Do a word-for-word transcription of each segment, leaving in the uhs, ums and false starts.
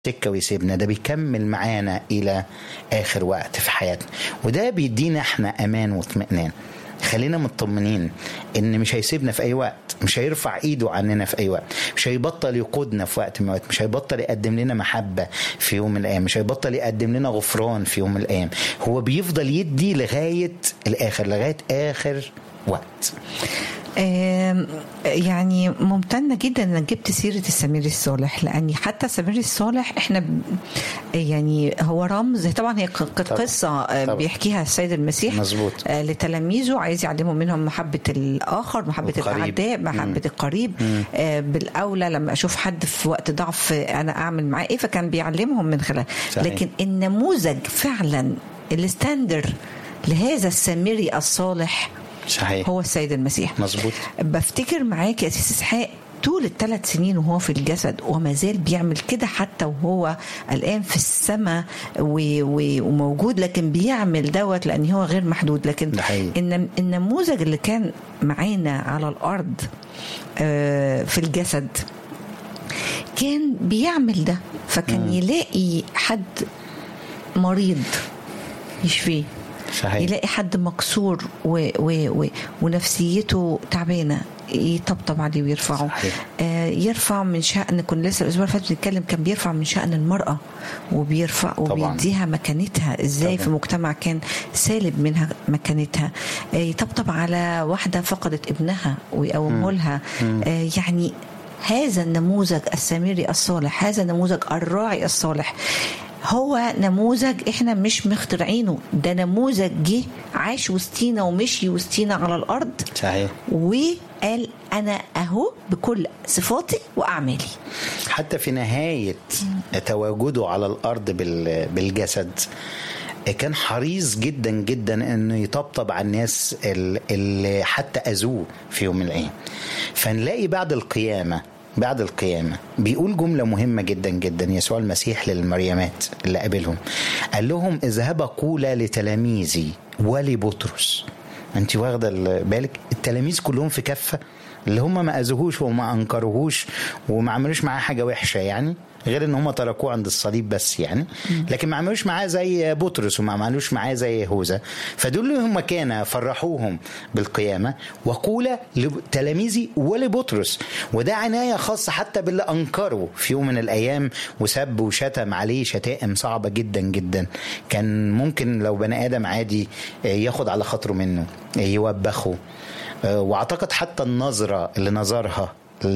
سكة ويسيبنا، ده بيكمل معانا إلى آخر وقت في حياتنا، وده بيدينا احنا أمان واطمئنان. خلينا مطمنين ان مش هيسيبنا في اي وقت، مش هيرفع ايده عننا في اي وقت، مش هيبطل يقودنا في وقت من الوقت، مش هيبطل يقدم لنا محبة في يوم من الايام، مش هيبطل يقدم لنا غفران في يوم من الايام. هو بيفضل يدي لغاية الاخر، لغاية اخر وقت. يعني ممتنة جدا انك جبت سيرة السمير الصالح، لاني حتى السمير الصالح احنا يعني هو رمز. طبعا هي قصة طبعًا. بيحكيها السيد المسيح مزبوط. لتلاميذه، عايز يعلمهم منهم محبة الآخر، محبة الأعداء، محبة القريب. بالأولى لما أشوف حد في وقت ضعف أنا أعمل معاه إيه، فكان بيعلمهم من خلال. لكن النموذج فعلا الستاندر لهذا السامري الصالح صحيح هو السيد المسيح. مظبوط. بفتكر معاك يا سيس إسحاق طول الثلاث سنين وهو في الجسد، وما زال بيعمل كده حتى وهو الآن في السماء وموجود، لكن بيعمل دوت لأن هو غير محدود. لكن النموذج اللي كان معانا على الأرض في الجسد كان بيعمل ده، فكان م. يلاقي حد مريض يشفيه، صحيح. يلاقي حد مكسور و... و... و... ونفسيته تعبانه يطبطب عليه ويرفعه. آه يرفع من شأن، كنا لسه الاسبوع اللي فات بنتكلم، كان بيرفع من شأن المرأة وبيرفع وبيديها مكانتها ازاي طبعا. في مجتمع كان سالب منها مكانتها. آه يطبطب على واحدة فقدت ابنها ويقومه لها. آه يعني هذا النموذج السامري الصالح، هذا النموذج الراعي الصالح، هو نموذج احنا مش مخترعينه، ده نموذج جه عاش وسطينا ومشي وسطينا على الارض، صحيح، وقال انا اهو بكل صفاتي واعمالي. حتى في نهاية تواجده على الارض بالجسد كان حريص جدا جدا انه يطبطب على الناس اللي حتى اذوه في يوم من الايام. فنلاقي بعد القيامة بعد القيامة بيقول جملة مهمة جدا جدا يسوع المسيح للمريمات اللي قابلهم، قال لهم اذهب قولا لتلاميذي ولبطرس. انت واخدة بالك التلاميذ كلهم في كفة، اللي هم ما أذوهوش وما أنكروهوش وما عملوش معاه حاجة وحشة، يعني غير ان هم تركوه عند الصليب بس يعني، لكن ما عملوش معاه زي بطرس وما عملوش معاه زي يهوذا. فدول هم كان فرحوهم بالقيامة وقولا لتلاميذي ولبطرس، وده عناية خاصة حتى باللي أنكروا في يوم من الأيام وسب وشتم عليه شتائم صعبة جدا جدا. كان ممكن لو بني آدم عادي ياخد على خاطره منه يوبخه. واعتقد حتى النظرة اللي نظرها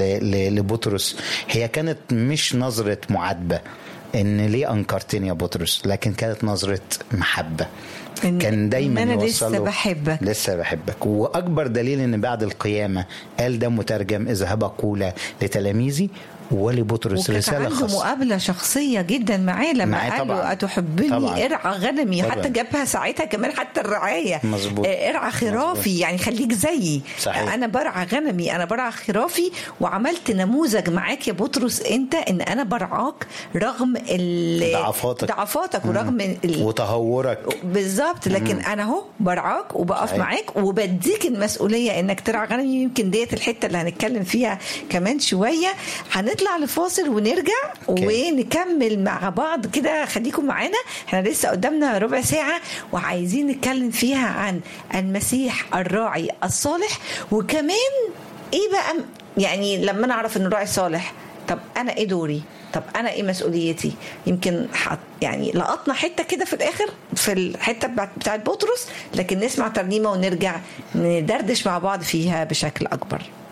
لبطرس هي كانت مش نظرة معاتبة ان ليه انكرتني يا بطرس، لكن كانت نظرة محبة. كان دايما أنا يوصله لسه بحبك لسه بحبك. واكبر دليل ان بعد القيامة قال ده مترجم اذهب قولا لتلاميذي ولبطرس رسالة خاصة. عنده مقابلة شخصية جدا معاه لما قال له أتحبني طبعا. ارعى غنمي طبعا. حتى جابها ساعتها كمان حتى الرعاية مزبوط. ارعى خرافي مزبوط. يعني خليك زيي، صحيح. أنا برعى غنمي، أنا برعى خرافي، وعملت نموذج معاك يا بطرس أنت إن أنا برعاك رغم ضعفاتك ضعفاتك ورغم ال... وتهورك بالظبط، لكن مم. أنا هو برعاك وبقف صحيح. معاك وبديك المسؤولية إنك ترعى غنمي. يمكن ديت الحتة اللي هنتكلم فيها كمان شوية. نطلع لفاصل ونرجع okay. ونكمل مع بعض كده. خليكم معانا، احنا لسه قدامنا ربع ساعة وعايزين نتكلم فيها عن المسيح الراعي الصالح. وكمان ايه بقى يعني لما نعرف انه راعي صالح، طب انا ايه دوري، طب انا ايه مسؤوليتي. يمكن يعني لقطنا حتة كده في الاخر في الحتة بتاعت بطرس، لكن نسمع ترنيمة ونرجع ندردش مع بعض فيها بشكل اكبر.